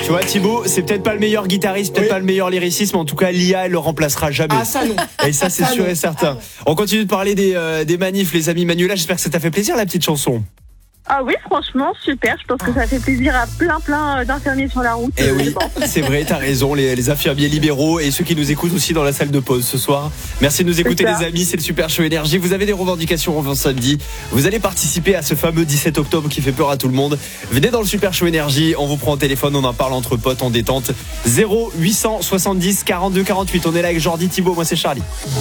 Tu vois, Thibaut, c'est peut-être pas le meilleur guitariste, peut-être pas le meilleur lyriciste, mais en tout cas, l'IA, elle le remplacera jamais. Ah, ça non. Et ça, c'est sûr et certain. On continue de parler des manifs, les amis. Manuela, j'espère que ça t'a fait plaisir, la petite chanson. Ah oui, franchement, super. Je pense que ça fait plaisir à plein d'infirmiers sur la route. Et oui, c'est vrai, t'as raison, les infirmiers libéraux et ceux qui nous écoutent aussi dans la salle de pause ce soir. Merci de nous écouter, les amis, c'est le Super Show Énergie. Vous avez des revendications avant samedi. Vous allez participer à ce fameux 17 octobre qui fait peur à tout le monde. Venez dans le Super Show Énergie, on vous prend au téléphone, on en parle entre potes en détente. 0870 42 48. On est là avec Jordi, Thibaut, moi c'est Charlie.